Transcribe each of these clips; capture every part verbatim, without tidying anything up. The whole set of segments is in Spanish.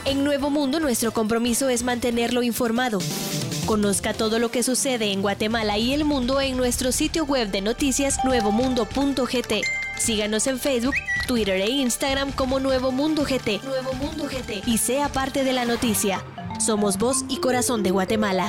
En Nuevo Mundo, nuestro compromiso es mantenerlo informado. Conozca todo lo que sucede en Guatemala y el mundo en nuestro sitio web de noticias nuevo mundo punto g t. Síganos en Facebook, Twitter e Instagram como Nuevo Mundo G T. Nuevo Mundo G T. Y sea parte de la noticia. Somos voz y corazón de Guatemala.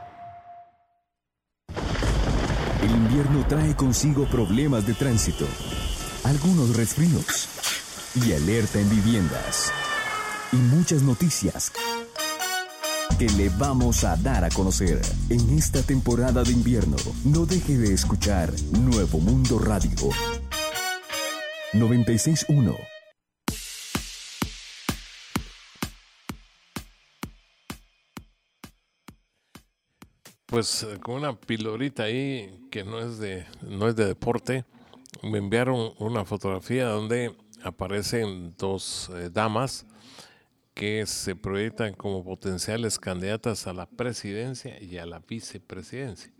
El invierno trae consigo problemas de tránsito, algunos resfríos y alerta en viviendas. Y muchas noticias que le vamos a dar a conocer en esta temporada de invierno. No deje de escuchar Nuevo Mundo Radio noventa y seis punto uno. Pues con una pilorita ahí que no es de no es de deporte, me enviaron una fotografía donde aparecen dos eh, damas que se proyectan como potenciales candidatas a la presidencia y a la vicepresidencia.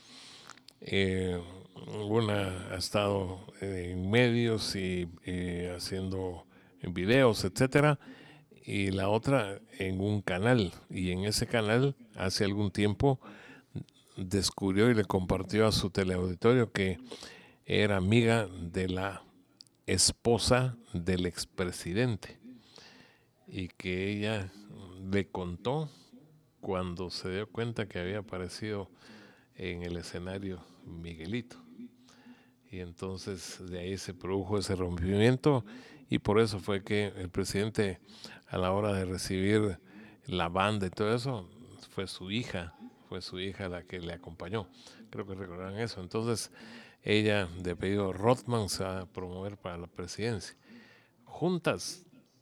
Eh, una ha estado en medios y eh, haciendo videos, etcétera, y la otra en un canal. Y en ese canal, hace algún tiempo, descubrió y le compartió a su teleauditorio que era amiga de la esposa del expresidente y que ella le contó cuando se dio cuenta que había aparecido en el escenario Miguelito. Y entonces de ahí se produjo ese rompimiento y por eso fue que el presidente, a la hora de recibir la banda y todo eso, fue su hija, fue su hija la que le acompañó. Creo que recordarán eso. Entonces ella, de apellido Rothman, se va a promover para la presidencia. Juntas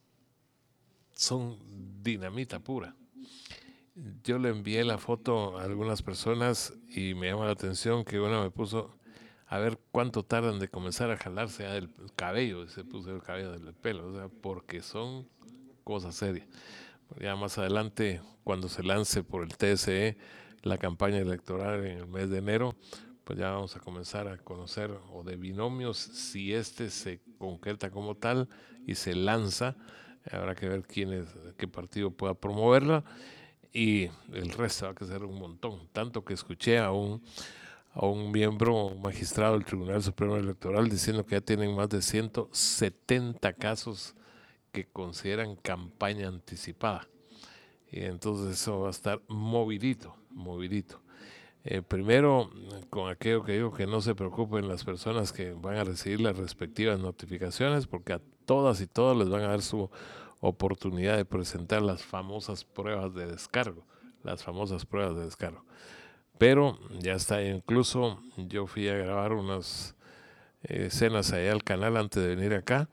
son dinamita pura. Yo le envié la foto a algunas personas y me llama la atención que una me puso a ver cuánto tardan de comenzar a jalarse ya del cabello, se puso el cabello del pelo, o sea, porque son cosas serias. Ya más adelante, cuando se lance por el T S E la campaña electoral en el mes de enero, pues ya vamos a comenzar a conocer o de binomios, si este se concreta como tal y se lanza, habrá que ver quién es, qué partido pueda promoverla, y el resto va a ser un montón. Tanto que escuché a un, a un miembro, un magistrado del Tribunal Supremo Electoral diciendo que ya tienen más de ciento setenta casos que consideran campaña anticipada. Y entonces eso va a estar movidito, movidito. Eh, primero, con aquello que digo, que no se preocupen las personas que van a recibir las respectivas notificaciones, porque a todas y todos les van a dar su oportunidad de presentar las famosas pruebas de descargo, las famosas pruebas de descargo. Pero ya está, incluso yo fui a grabar unas eh, escenas allá al canal antes de venir acá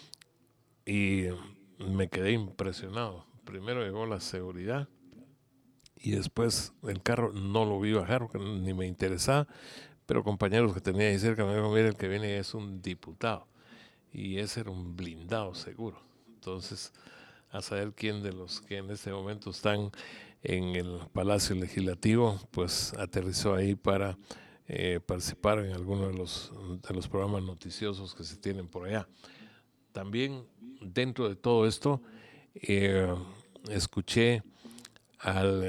y me quedé impresionado. Primero llegó la seguridad y después el carro no lo vi bajar porque ni me interesaba, pero compañeros que tenía ahí cerca me dijeron, mira, el que viene es un diputado y ese era un blindado seguro. Entonces, a saber quién de los que en este momento están en el Palacio Legislativo, pues aterrizó ahí para eh, participar en alguno de los, de los programas noticiosos que se tienen por allá. También dentro de todo esto, eh, escuché al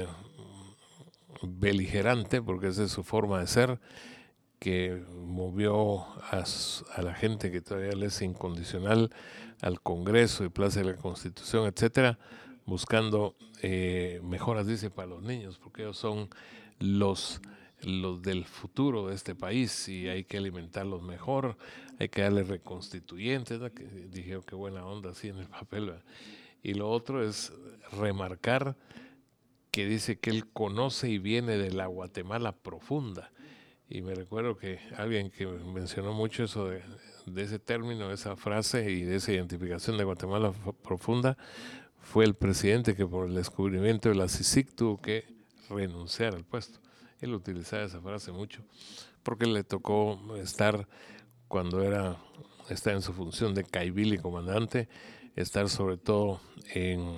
beligerante, porque esa es su forma de ser, que movió a, a la gente que todavía le es incondicional al Congreso y Plaza de la Constitución, etcétera, buscando eh, mejoras, dice, para los niños, porque ellos son los, los del futuro de este país y hay que alimentarlos mejor, hay que darles reconstituyentes, ¿no? Que dije, qué buena onda así en el papel, ¿verdad? Y lo otro es remarcar que dice que él conoce y viene de la Guatemala profunda. Y me recuerdo que alguien que mencionó mucho eso de, de ese término, de esa frase y de esa identificación de Guatemala profunda, fue el presidente que por el descubrimiento de la CICIG tuvo que renunciar al puesto. Él utilizaba esa frase mucho porque le tocó estar, cuando era está en su función de caibil y comandante, estar sobre todo en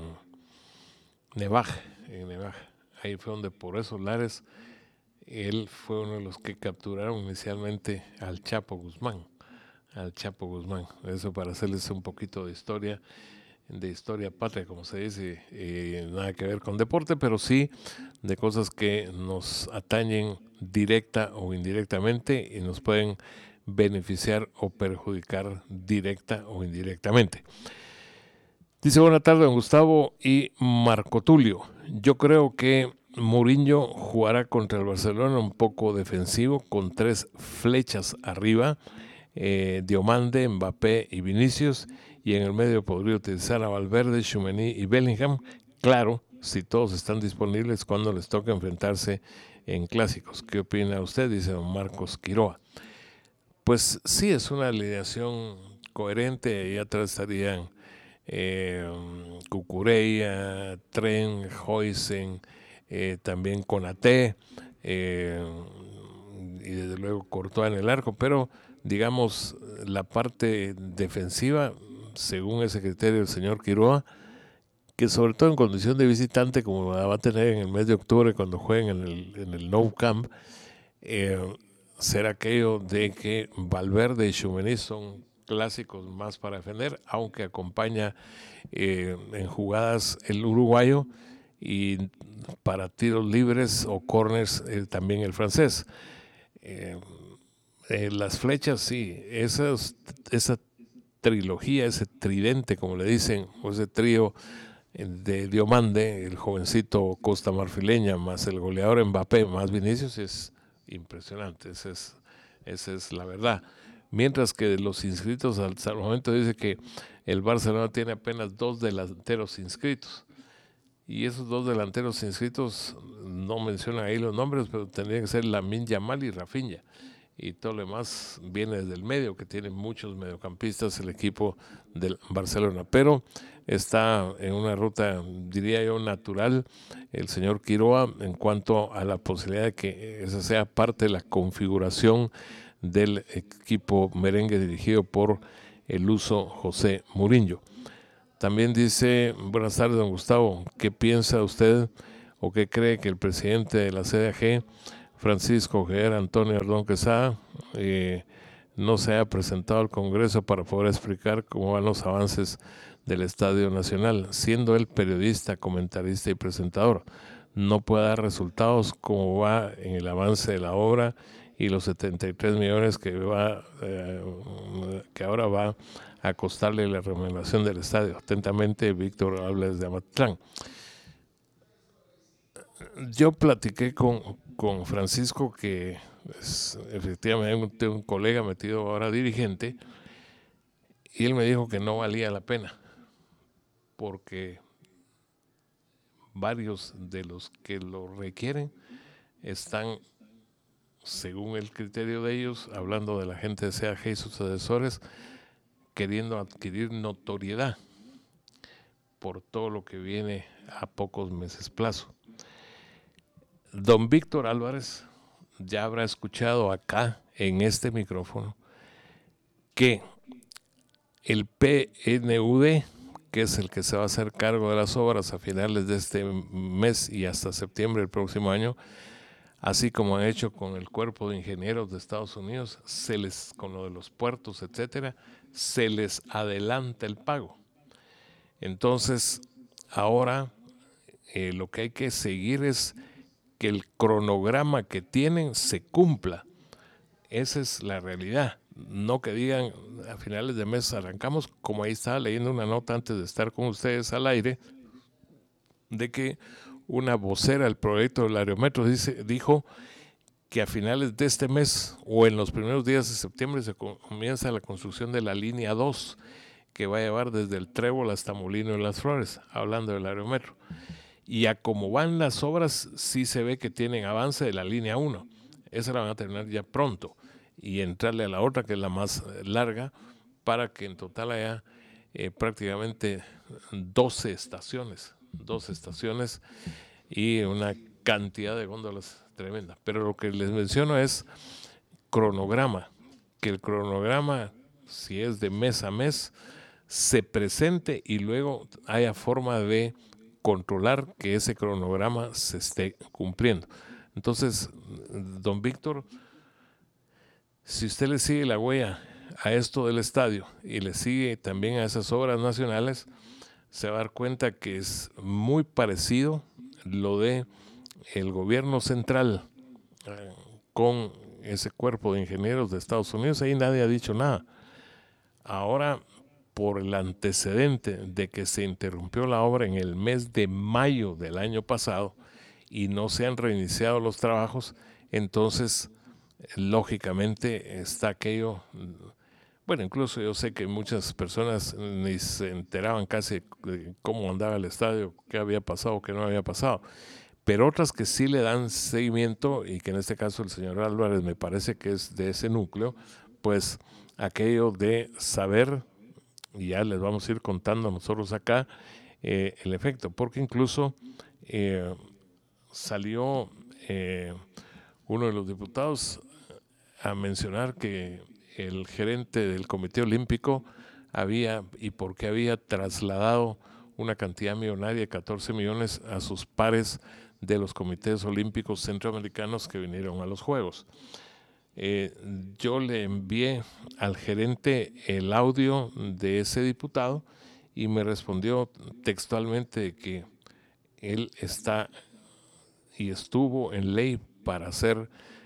Nevaja, en Nevaja. Ahí fue donde por esos lares él fue uno de los que capturaron inicialmente al Chapo Guzmán, al Chapo Guzmán. Eso para hacerles un poquito de historia de historia patria, como se dice, eh, nada que ver con deporte, pero sí de cosas que nos atañen directa o indirectamente y nos pueden beneficiar o perjudicar directa o indirectamente. Dice, buena tarde, don Gustavo y Marco Tulio. Yo creo que Mourinho jugará contra el Barcelona un poco defensivo, con tres flechas arriba, eh, Diomande, Mbappé y Vinicius, y en el medio podría utilizar a Valverde, Tchouaméni y Bellingham, claro, si todos están disponibles cuando les toca enfrentarse en clásicos. ¿Qué opina usted? Dice don Marcos Quiroa. Pues sí, es una alineación coherente, ahí atrás estarían eh, Cucurella, Tren, Huijsen, eh, también Konaté, eh, y desde luego Courtois en el arco, pero digamos la parte defensiva, según ese criterio del señor Quiroa, que sobre todo en condición de visitante, como va a tener en el mes de octubre cuando jueguen en el, en el Nou Camp, eh, será aquello de que Valverde y Tchouaméni son clásicos más para defender, aunque acompaña eh, en jugadas el uruguayo y para tiros libres o corners eh, también el francés. Eh, eh, las flechas, sí, esas, esa trilogía, ese tridente, como le dicen, o ese trío de Diomande, el jovencito Costa Marfileña, más el goleador Mbappé, más Vinicius, es impresionante, esa es, esa es la verdad. Mientras que de los inscritos hasta el momento dice que el Barcelona tiene apenas dos delanteros inscritos. Y esos dos delanteros inscritos, no mencionan ahí los nombres, pero tendrían que ser Lamine Yamal y Rafinha. Y todo lo demás viene desde el medio, que tiene muchos mediocampistas el equipo del Barcelona. Pero está en una ruta, diría yo, natural el señor Quiroa en cuanto a la posibilidad de que esa sea parte de la configuración del equipo merengue dirigido por el luso José Mourinho. También dice, buenas tardes, don Gustavo, ¿qué piensa usted o qué cree que el presidente de la C D A G, Francisco Javier Antonio Ardón Quesada, eh, no se haya presentado al Congreso para poder explicar cómo van los avances del Estadio Nacional, siendo él periodista, comentarista y presentador? No puede dar resultados como va en el avance de la obra y los setenta y tres millones que, va, eh, que ahora va a costarle la remodelación del estadio. Atentamente, Víctor Álvarez de Amatlán. Yo platiqué con, con Francisco, que es efectivamente un, un colega metido ahora dirigente, y él me dijo que no valía la pena, porque varios de los que lo requieren están, según el criterio de ellos, hablando de la gente de C A G y sus asesores, queriendo adquirir notoriedad por todo lo que viene a pocos meses plazo. Don Víctor Álvarez ya habrá escuchado acá en este micrófono que el P N U D, que es el que se va a hacer cargo de las obras a finales de este mes y hasta septiembre del próximo año, así como han hecho con el Cuerpo de Ingenieros de Estados Unidos, se les, con lo de los puertos, etcétera, se les adelanta el pago. Entonces, ahora eh, lo que hay que seguir es que el cronograma que tienen se cumpla. Esa es la realidad. No que digan a finales de mes arrancamos, como ahí estaba leyendo una nota antes de estar con ustedes al aire, de que una vocera del proyecto del Aerometro dice, dijo que a finales de este mes o en los primeros días de septiembre se comienza la construcción de la línea dos, que va a llevar desde el Trébol hasta Molino de las Flores, hablando del Aerometro. Y a como van las obras, sí se ve que tienen avance de la línea uno. Esa la van a terminar ya pronto y entrarle a la otra, que es la más larga, para que en total haya eh, prácticamente doce estaciones, doce estaciones y una cantidad de góndolas tremenda. Pero lo que les menciono es cronograma, que el cronograma, si es de mes a mes, se presente y luego haya forma de controlar que ese cronograma se esté cumpliendo. Entonces, don Víctor, si usted le sigue la huella a esto del estadio y le sigue también a esas obras nacionales, se va a dar cuenta que es muy parecido lo de el gobierno central eh, con ese cuerpo de ingenieros de Estados Unidos. Ahí nadie ha dicho nada. Ahora, por el antecedente de que se interrumpió la obra en el mes de mayo del año pasado y no se han reiniciado los trabajos, entonces lógicamente está aquello. Bueno, incluso yo sé que muchas personas ni se enteraban casi de cómo andaba el estadio, qué había pasado, qué no había pasado, pero otras que sí le dan seguimiento, y que en este caso el señor Álvarez me parece que es de ese núcleo, pues aquello de saber, y ya les vamos a ir contando nosotros acá, eh, el efecto, porque incluso eh, salió eh, uno de los diputados a mencionar que el gerente del Comité Olímpico había, y por qué había trasladado una cantidad millonaria de catorce millones a sus pares de los comités olímpicos centroamericanos que vinieron a los Juegos. Eh, yo le envié al gerente el audio de ese diputado y me respondió textualmente que él está y estuvo en ley para hacer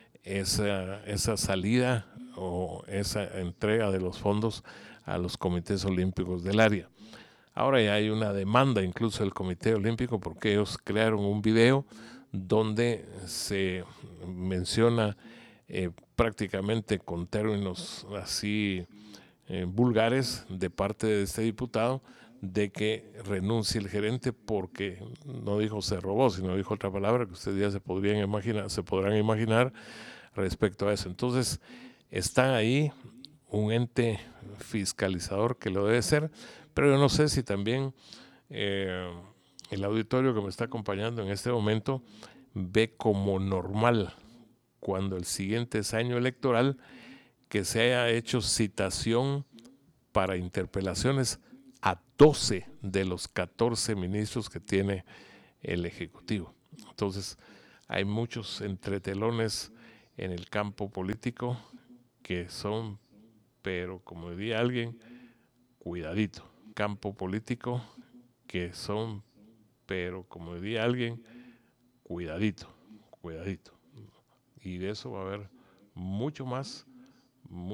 esa, esa salida o esa entrega de los fondos a los comités olímpicos del área. Ahora ya hay una demanda incluso del Comité Olímpico porque ellos crearon un video donde se menciona eh, prácticamente con términos así eh, vulgares de parte de este diputado de que renuncie el gerente porque no dijo se robó, sino dijo otra palabra que ustedes ya se podrían imaginar, se podrán imaginar respecto a eso. Entonces, está ahí un ente fiscalizador que lo debe ser, pero yo no sé si también eh, el auditorio que me está acompañando en este momento ve como normal cuando el siguiente es año electoral que se haya hecho citación para interpelaciones a doce de los catorce ministros que tiene el Ejecutivo. Entonces, hay muchos entretelones en el campo político que son, pero como diría alguien, cuidadito. Campo político que son, pero como diría alguien, cuidadito, cuidadito. Y de eso va a haber mucho más, mucho